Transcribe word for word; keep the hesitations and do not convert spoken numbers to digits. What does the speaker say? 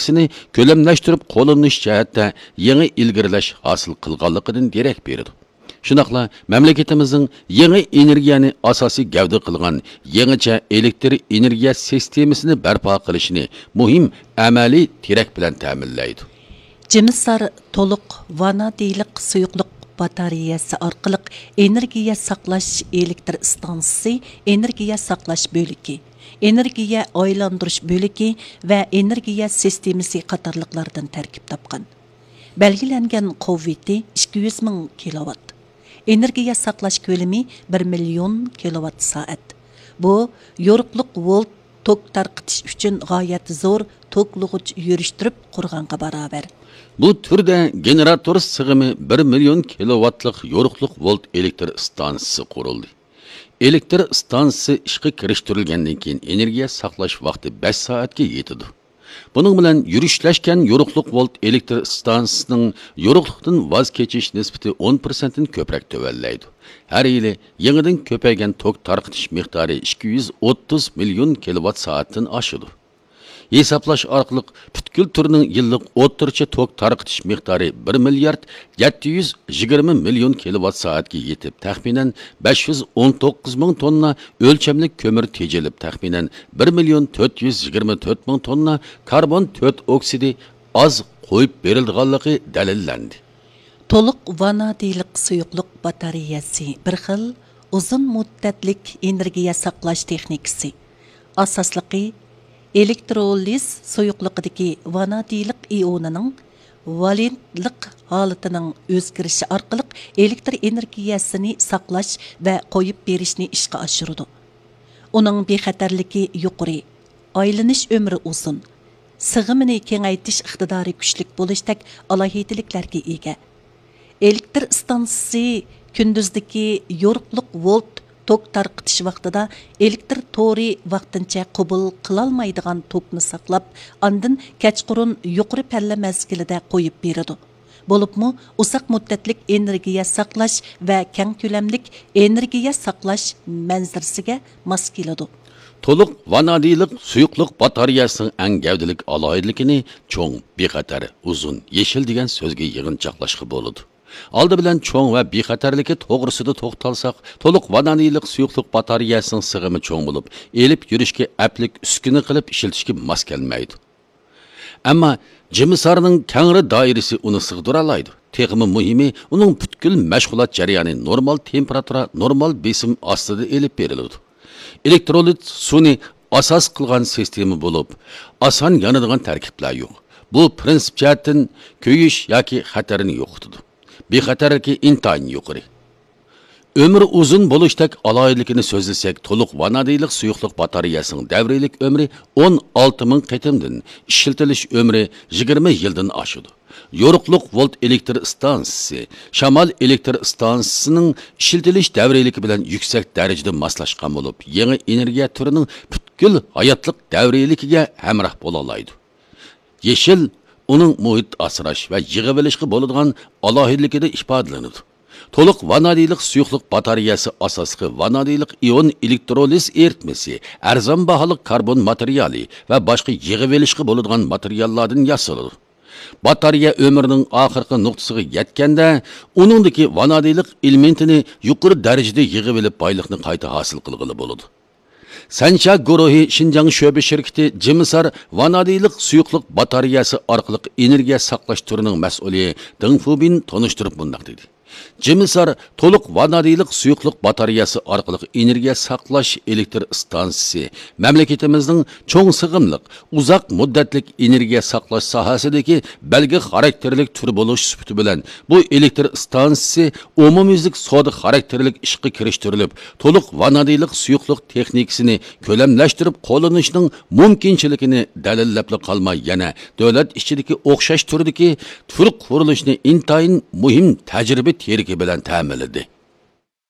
texnikasini ko'lamlashtirib qo'llanish jihatda yangi ilgirlash hosil qilganligidan derak beradi. Shunaqla mamlakatimizning yangi energiyani asosiy gavda qilgan yangicha elektr energiya sistemasini barpo qilishini muhim amaliy terak bilan ta'minlaydi. Jimisar to'liq vanadiylik suyuqlik batareyasi orqali energiya saqlash elektr stansiyasi, energiya saqlash bo'ligi, energiya aylantirish bo'ligi va energiya sistemasi qatorliqlardan tarkib topgan. Belgilangan quvvati ikki yuz ming kilowatt. Energiya saqlash ko'lami bir million kilowatt soat. Bu yoruqliq volt tok tarqitish uchun g'oyat zo'r toklug'ich yurishtirib qurg'anga barobar. Bu turda generator sig'imi bir million kilowattlik yoruqliq volt elektr stansiyasi qurildi. Elektr stansiyasi ishga kirishtirilgandan keyin energiya saqlash vaqti besh soatga yetadi. Bunun bilan yurishlaşgan yoruqliq volt elektr stansiyasining yoruqliqdan voz kechish nisbati o'n prosentdan ko'proq tövallaydi. Har yili yangidan ko'paygan tok tarqitish miqdori ikki yuz o'ttiz million kilowatt soatdan oshadi. Hesaplash orqali butkul turning yillik o'rtacha tok tarqitish miqdori bir milliard yetti yuz yigirma million kilowatt soatga yetib, taxminan besh yuz o'n to'qqiz ming tonna o'lchamli ko'mir tejilib, taxminan bir million to'rt yuz yigirma to'rt ming tonna karbon to'rt oksidi az qo'yib berilganligi dalillandi. To'liq vanadiylik suyuqlik batareyasi bir xil uzun muddatlik energiya saqlash texnikasi. Asosligi elektroliz suyuqliqidagi vanadiylik ionining valentlik holatining o'zgarishi orqali elektr energiyasini saqlash va qo'yib berishni ishga oshiradi. Uning bexatarligi yuqori, aylanish umri uzun, sig'imini kengaytirish iqtidori kuchli bo'lishdek alohidliklarga ega. Elektr stansiyasi kunduzdagi yoruqliq volt tok tarqitish vaqtida elektr tori vaqtincha qabul qilolmaydigan tokni saqlab, andin kechqurun yuqori palla mezgilida qo'yib beradi. Bo'libmi, uzoq muddatlik energiya saqlash va keng ko'lamlik energiya saqlash manzarasiga mos keladi. To'liq vanadiylik suyuqliq batareyasining eng gavdalik alohidligini cho'ng, bexatar, uzun, yeshil degan so'zga yig'inchoqlashga bo'ladi. Aldı bilan cho'ng va bexatarligi to'g'risida to'xtalsak, to'liq vanadiylik suyuqliq batareyasining sig'imi cho'ng bo'lib, elib yurishga aplik uskuna qilib ishlatishga mos kelmaydi. Ammo jimisarning kengri doirasi uni sig'dira oladi. Texmi muhimi, uning butkul mashg'ulot jarayoni normal temperatura, normal besim ostida elib beriladi. Elektrolit suvni asos qilgan sistema bo'lib, oson yonadigan tarkiblar yo'q. Bu prinsip jihatdan ko'yish yoki xatarini yo'qotadi. Bexatarligi intayin yuqori. Ömür uzun bo'lishdak alohidligini so'zlasak, to'liq vanadiylik suyuqliq batareyasining davriylik ömri o'n olti ming qatimdan, ishlatilish ömri yigirma yildan oshadi. Yoruqliq volt elektr stansiyasi, shamol elektr stansiyasining ishlatilish davriyligi bilan yuksak darajada moslashgan bo'lib, yangi energiya turining butkul hayotlik davriyligiga hamroh bo'la oladi. Yeshil uning muhit asrash va yig'ib olishga bo'ladigan alohidligida ifodalanadi. To'liq vanadiylik suyuqliq batareyasi asosli vanadiylik ion elektroliz eritmasi, arzon baholi karbon materiali va boshqa yig'ib olishga bo'ladigan materiallardan yasaladi. Batareya ömrünün oxirgi nuqtasiga yetganda, uningdagi vanadiylik elementini yuqori darajada yig'ib olib boyliqni qayta hosil qilg'ili bo'ladi. Sancha guruhi Şinjan sho'ba shirkati Jimisar vanadiylik suyuqliq batareyasi orqali energiya saqlash turining mas'uli Deng Fubin tanishtirib bunday dedi. Jimisar to'liq vanadiylik suyuqliq batareyasi orqali energiya saqlash elektr stansiyasi mamlakatimizning cho'ng sig'imliq, uzoq muddatlik energiya saqlash sohasidagi belgi xarakterlik turi bo'lish sifati bilan bu elektr stansiyasi umumyuzlik savdo xarakterlik ishga kirishtirilib, to'liq vanadiylik suyuqliq texnikasini ko'lamlashtirib qo'llanishning mumkinchiligini dalillab qolmay, yana davlat ichidagi o'xshash turdagi turk qurilishini intayin muhim tajriba teriki bilan ta'minladi.